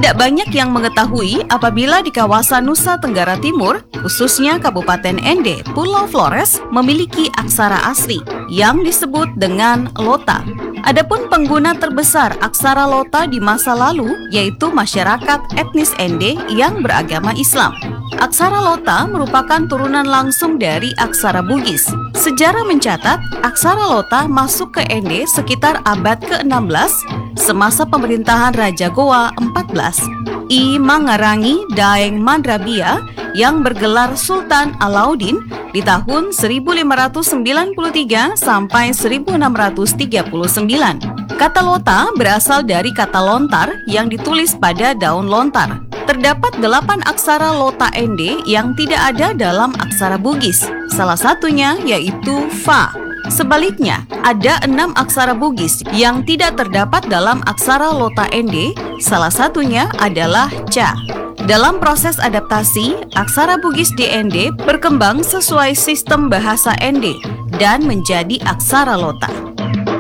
Tidak banyak yang mengetahui apabila di kawasan Nusa Tenggara Timur, khususnya Kabupaten Ende, Pulau Flores, memiliki aksara asli yang disebut dengan Lota. Adapun pengguna terbesar aksara Lota di masa lalu yaitu masyarakat etnis Ende yang beragama Islam. Aksara Lota merupakan turunan langsung dari aksara Bugis. Sejarah mencatat, aksara Lota masuk ke Ende sekitar abad ke-16 semasa pemerintahan Raja Goa 14, I Mangarangi Daeng Mandrabia yang bergelar Sultan Alauddin di tahun 1593 sampai 1639. Kata Lota berasal dari kata lontar yang ditulis pada daun lontar. Terdapat 8 aksara Lota Ende yang tidak ada dalam aksara Bugis. Salah satunya yaitu Fa. Sebaliknya, ada 6 aksara Bugis yang tidak terdapat dalam aksara Lota Ende. Salah satunya adalah Ca. Dalam proses adaptasi, aksara Bugis di Ende berkembang sesuai sistem bahasa Ende dan menjadi aksara Lota.